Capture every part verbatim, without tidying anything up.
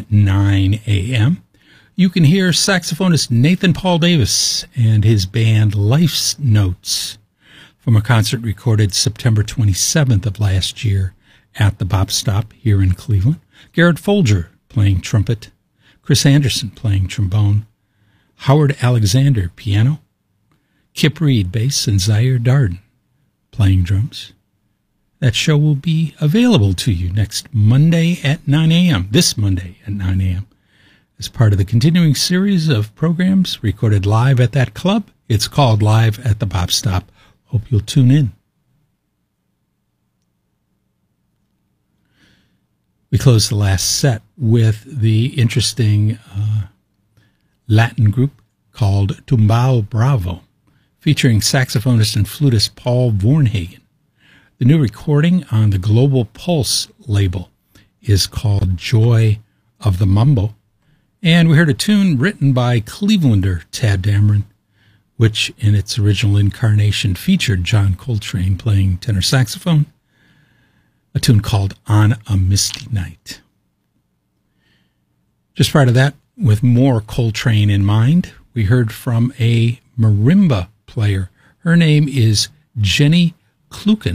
at nine a.m. You can hear saxophonist Nathan Paul Davis and his band Life's Notes from a concert recorded September twenty-seventh of last year at the Bop Stop here in Cleveland. Garrett Folger playing trumpet, Chris Anderson playing trombone, Howard Alexander piano, Kip Reed bass, and Zaire Darden playing drums. That show will be available to you next Monday at nine a.m., this Monday at nine a.m., as part of the continuing series of programs recorded live at that club. It's called Live at the Bop Stop. Hope you'll tune in. We closed the last set with the interesting uh, Latin group called Tumbao Bravo, featuring saxophonist and flutist Paul Vornhagen. The new recording on the Global Pulse label is called Joy of the Mambo. And we heard a tune written by Clevelander Tadd Dameron, which in its original incarnation featured John Coltrane playing tenor saxophone, a tune called On a Misty Night. Just prior to that, with more Coltrane in mind, we heard from a marimba player. Her name is Jenny Kluken.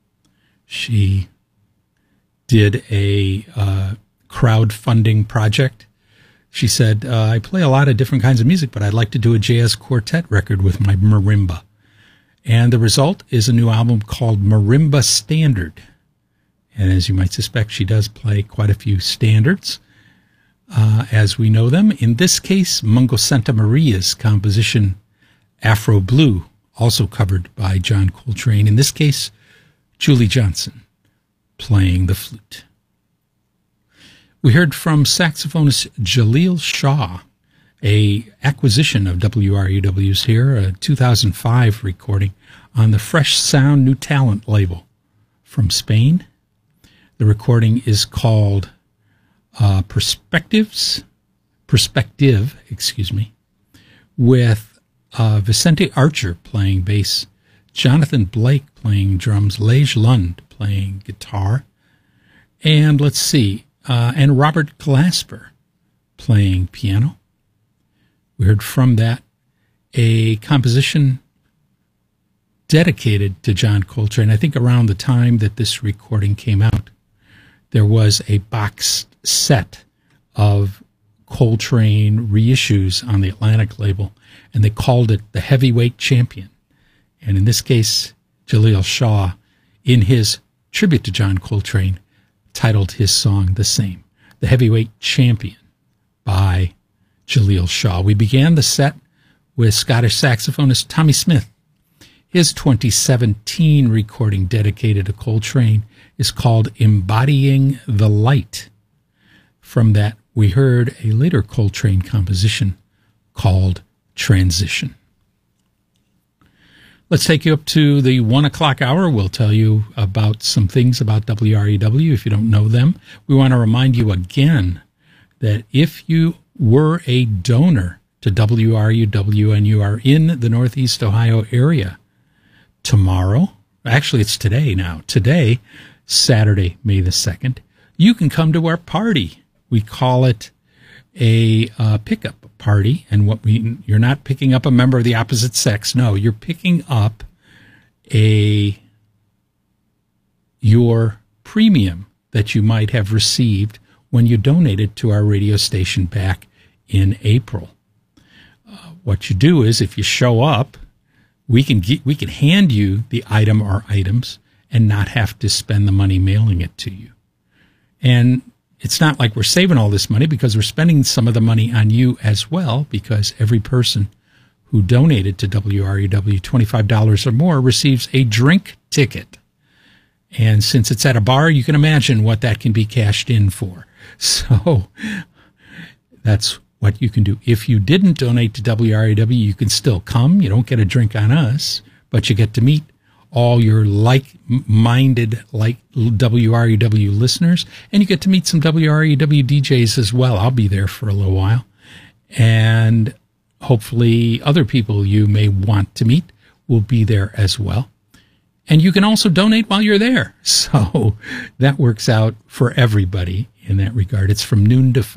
She did a uh, crowdfunding project. She said, uh, I play a lot of different kinds of music, but I'd like to do a jazz quartet record with my marimba. And the result is a new album called Marimba Standard. And as you might suspect, she does play quite a few standards uh, as we know them. In this case, Mungo Santa Maria's composition, Afro Blue, also covered by John Coltrane. In this case, Julie Johnson playing the flute. We heard from saxophonist Jaleel Shaw, a acquisition of W R U W's here, a two thousand five recording on the Fresh Sound New Talent label from Spain. The recording is called uh, Perspectives, Perspective, excuse me, with uh, Vicente Archer playing bass, Jonathan Blake playing drums, Lej Lund playing guitar, and let's see, uh, and Robert Glasper playing piano. We heard from that a composition dedicated to John Coltrane. I think around the time that this recording came out, there was a boxed set of Coltrane reissues on the Atlantic label, and they called it the Heavyweight Champion. And in this case, Jaleel Shaw, in his tribute to John Coltrane, titled his song the same, The Heavyweight Champion by Jaleel Shaw. We began the set with Scottish saxophonist Tommy Smith. His twenty seventeen recording dedicated to Coltrane is called Embodying the Light. From that, we heard a later Coltrane composition called Transition. Let's take you up to the one o'clock hour. We'll tell you about some things about W R U W if you don't know them. We want to remind you again that if you were a donor to W R U W and you are in the Northeast Ohio area, tomorrow, actually it's today now, today, Saturday, May the second, you can come to our party. We call it a uh, pickup party, and what we you're not picking up a member of the opposite sex. No, you're picking up a your premium that you might have received when you donated to our radio station back in April. Uh, what you do is, if you show up, we can get, we can hand you the item or items and not have to spend the money mailing it to you. And it's not like we're saving all this money, because we're spending some of the money on you as well, because every person who donated to W R U W twenty-five dollars or more receives a drink ticket. And since it's at a bar, you can imagine what that can be cashed in for. So that's what you can do. If you didn't donate to W R U W, you can still come. You don't get a drink on us, but you get to meet all your like-minded, like W R U W listeners, and you get to meet some W R U W D Js as well. I'll be there for a little while, and hopefully other people you may want to meet will be there as well. And you can also donate while you're there, so that works out for everybody in that regard. It's from noon to five.